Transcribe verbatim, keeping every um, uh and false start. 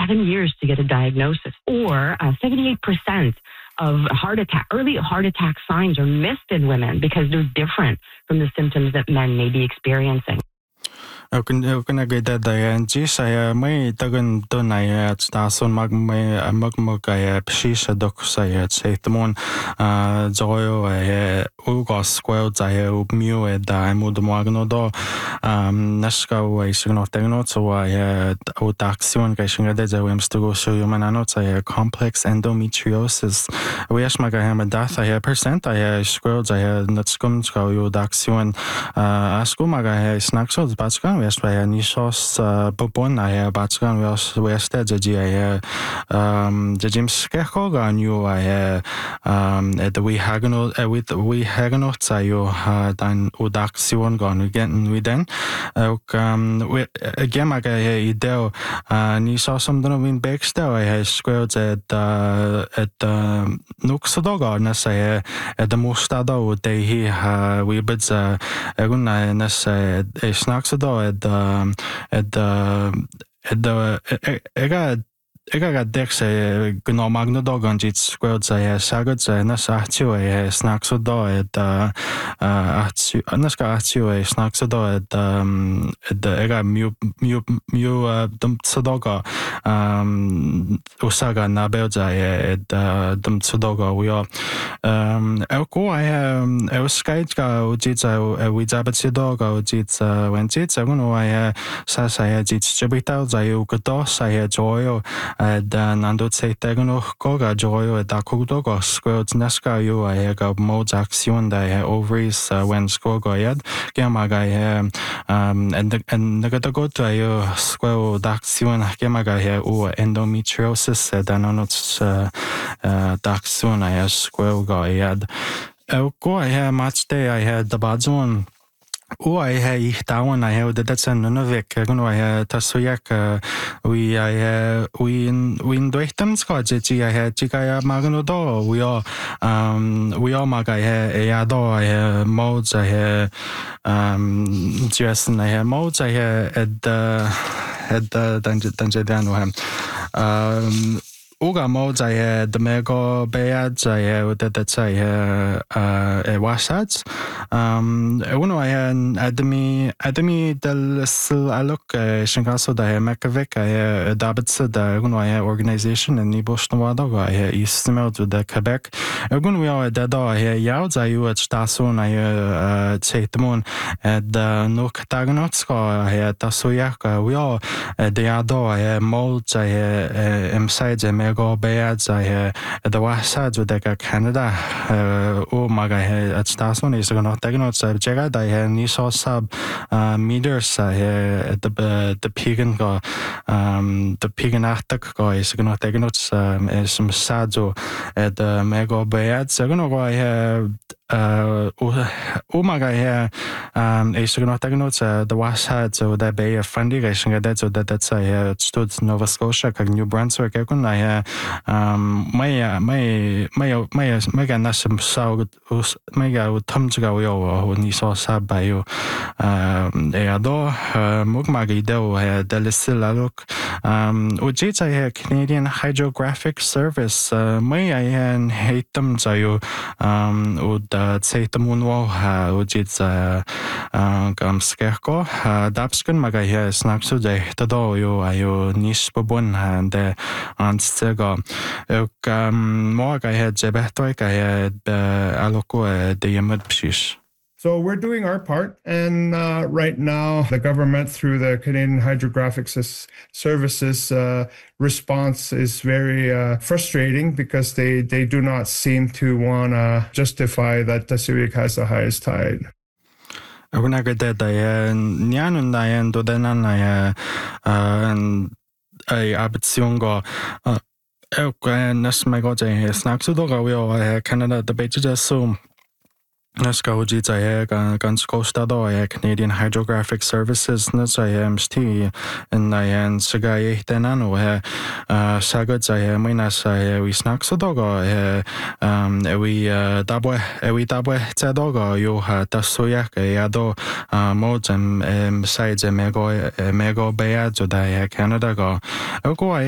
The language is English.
seven years to get a diagnosis, or uh, seventy-eight percent of heart attack, early heart attack signs are missed in women because they're different from the symptoms that men may be experiencing. Kuna gada daya ji saya mai tagan to naya stason mag mai mag mag kaya pshisha dok saya chaitamon joyo e ugo squel zaya ubmiu e da mudo magno do nashka wa isgno tegno so wa o taxion ka shinga de za wem stugo so yumanano zaya complex endometriosis wiash maga hama datha ya percent ya squel zaya natskum ska yo daxion asko maga he snackso batska West by Nisos Bobon, I have Batskan, West Edgy, I um the James Skehoga knew I um at the we Hagano with we Haganot, I dan Udaxion gone again with then. Um, again, I ideo Nisos something in Baxter, I have squared at at Nuxadoga, and I say at the Mostado, they he we bids a good and I say a snacksado. At the at the at the I got I got dex a gno magno dog on jits squared say a sagot say nasatio a snacks do at uh naskatio a snacks do at um at the ega mu mu mu dum sodoga um usaga nabelza at dum sodoga we are um elko I um I was skate go jits we zabat doga jits when jits I don't know I sa say jits jabita zayu godo say joy At Nando say Tegano Koga Joyo at Dakodogo Squirts Nesca you I have modes action that ovaries when Skogoyad Gamaga um and the and the go to you squirrel daxion Gamaga here or endometriosis at Danonots daxion I have squirrel goyad. Go I have match day I had the Badzon. Oh, I have down. I have that's a Nunavik. I don't know. I have Tasuyak. We I we in we in Dwechtam Scotch. I had Chikaya Maganodo. We are um we are Maga. I have Eado. I have modes. I have um Jason. I have modes. I have at the at the Dungeon Dungeon. Um. Uga modes I had the mego beads I had that I had uh wasats um uno I had admi admi del sil alok shingaso da makavik I dabits da uno I organization in Niboshnwada I ismel to the Quebec uno we are da I yauds I u at stason I tseitmon at the no katagnotska I had tasoyak we are the ado I molds I emsides Go beads I at the west side with the Canada oh my guy at Stason is going to take notes of Jagad I had Niso sub meters I at the the pagan go um the pagan Arctic go is going to take notes some sadzo at the mego beads I'm going to go I have uh oh my guy here um is going to take notes the west side so that bay a friendly racing that so that that's I stood Nova Scotia New Brunswick I um my my my my mega nasum so mega tumjiga yo ni so sabayo um e ado mugmagi do delisila look um ujita I Canadian Hydrographic Service may I and hate them zayo um would say the moonwall ujita gam skerko dapskin maga here snacks today the do yo ayo nish babun and on still Um, more I had Jebetoik, I had Aloko, the Yamud Pshish. So we're doing our part, and uh, right now the government through the Canadian Hydrographic Services uh, response is very uh, frustrating because they, they do not seem to want to justify that Tasiwik has the highest tide. Una gada daya nyanun dayan dodanan ay ay abitsiongo Okay, nas my god, I snacks to dog away Canada the beaches so Naskoji I Guns Costa I Canadian Hydrographic Services Nuts I am St and I am Sagai Denano uh Sagots I am Minas I we snacks to dog um we double we double Tadoga you had Tasoyak Ado modes and sides a mego mego beads or Canada go.